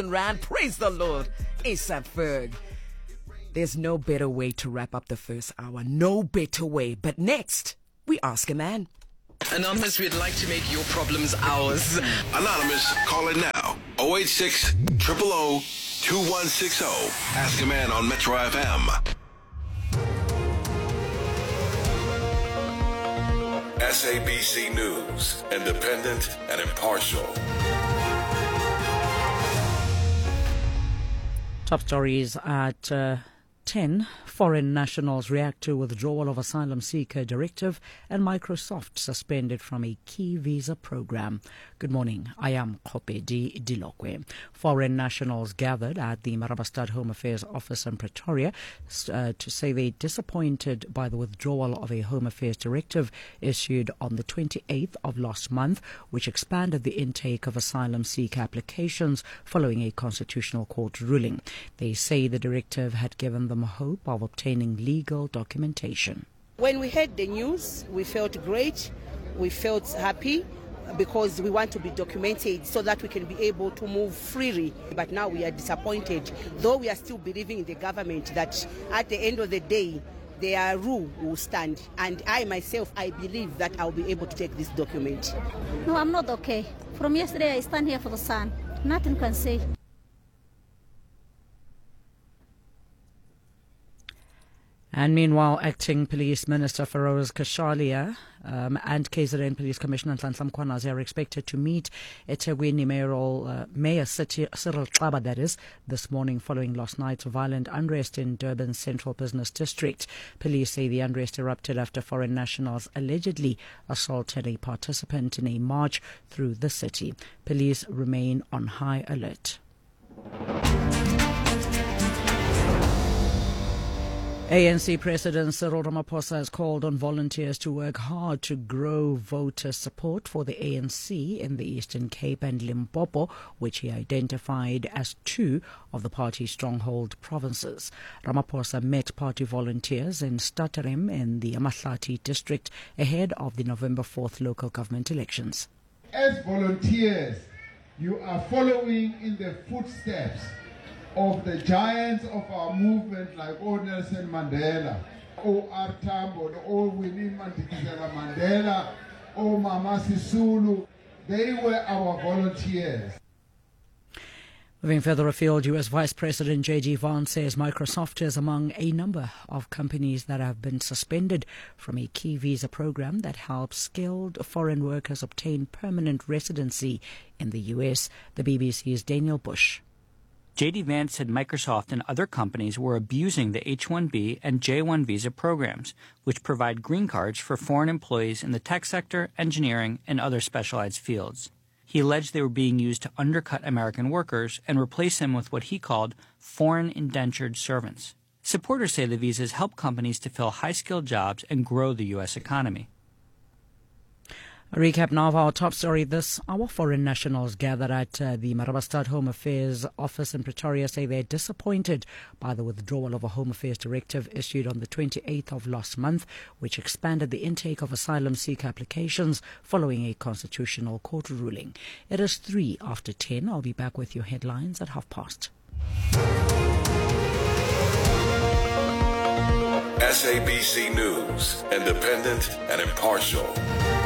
Rand, praise the Lord. ASAP Ferg. There's no better way to wrap up the first hour. No better way. But next, we ask a man. Anonymous, we'd like to make your problems ours. Anonymous, call it now. 086 000 2160. Ask a man on Metro FM. SABC News, independent and impartial. Top stories at 10. Foreign nationals react to withdrawal of asylum seeker directive, and Microsoft suspended from a key visa program. Good morning. I am Kopedi Dilokwe. Foreign nationals gathered at the Marabastad Home Affairs office in Pretoria to say they're disappointed by the withdrawal of a Home Affairs directive issued on the 28th of last month, which expanded the intake of asylum seeker applications following a constitutional court ruling. They say the directive had given them hope of obtaining legal documentation. When we heard the news, we felt great, we felt happy because we want to be documented so that we can be able to move freely. But now we are disappointed, though we are still believing in the government that at the end of the day, their rule will stand. And I myself, I believe that I'll be able to take this document. No, I'm not okay. From yesterday, I stand here for the sun. Nothing can say. And meanwhile, Acting Police Minister Feroz Kashalia and KZN Police Commissioner Nhlanhla Mkhwanazi are expected to meet eThekwini Mayor Cyril Xaba, that is, this morning following last night's violent unrest in Durban's Central Business District. Police say the unrest erupted after foreign nationals allegedly assaulted a participant in a march through the city. Police remain on high alert. ANC President Cyril Ramaphosa has called on volunteers to work hard to grow voter support for the ANC in the Eastern Cape and Limpopo, which he identified as two of the party's stronghold provinces. Ramaphosa met party volunteers in Stutterheim in the Amahlati district ahead of the November 4th local government elections. As volunteers, you are following in the footsteps of the giants of our movement like Nelson Mandela, R. Tambo, Winnie Mandela Mandela, Mama Sisulu. They were our volunteers. Moving further afield, U.S. Vice President J.D. Vance says Microsoft is among a number of companies that have been suspended from a key visa program that helps skilled foreign workers obtain permanent residency in the U.S. The BBC's Daniel Bush. J.D. Vance said Microsoft and other companies were abusing the H-1B and J-1 visa programs, which provide green cards for foreign employees in the tech sector, engineering, and other specialized fields. He alleged they were being used to undercut American workers and replace them with what he called foreign indentured servants. Supporters say the visas help companies to fill high-skilled jobs and grow the U.S. economy. A recap now of our top story this hour. Foreign nationals gathered at the Marabastad Home Affairs office in Pretoria say they're disappointed by the withdrawal of a Home Affairs directive issued on the 28th of last month, which expanded the intake of asylum seeker applications following a constitutional court ruling. It is 3 after 10. I'll be back with your headlines at past. SABC News, independent and impartial.